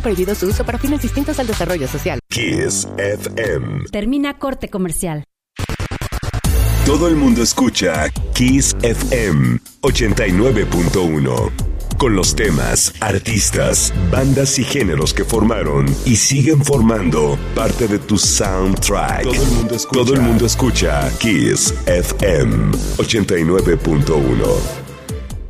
Prohibido su uso para fines distintos al desarrollo social. Kiss FM. Termina corte comercial. Todo el mundo escucha Kiss FM 89.1. Con los temas, artistas, bandas y géneros que formaron y siguen formando parte de tu soundtrack. Todo el mundo escucha Kiss FM 89.1.